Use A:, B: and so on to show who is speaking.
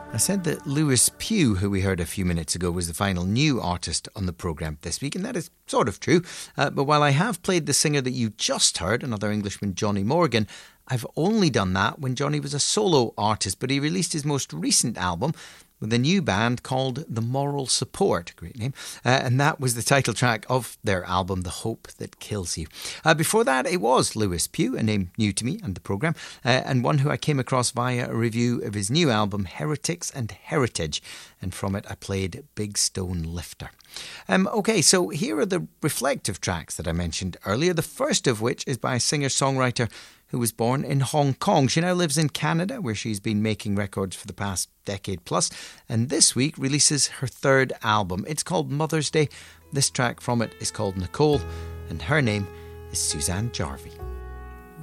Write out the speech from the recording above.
A: I said that Lewis Pugh, who we heard a few minutes ago, was the final new artist on the programme this week, and that is sort of true. But while I have played the singer that you just heard, another Englishman, Johnny Morgan, I've only done that when Johnny was a solo artist, but he released his most recent album with a new band called The Moral Support, great name, and that was the title track of their album, The Hope That Kills You. Before that, it was Lewis Pugh, a name new to me and the programme, and one who I came across via a review of his new album, Heretics and Heritage, and from it I played Big Stone Lifter. Okay, so here are the reflective tracks that I mentioned earlier, the first of which is by a singer-songwriter who was born in Hong Kong. She now lives in Canada, where she's been making records for the past decade plus, and this week releases her third album. It's called Mother's Day. This track from it is called Nicole, and her name is Suzanne Jarvie.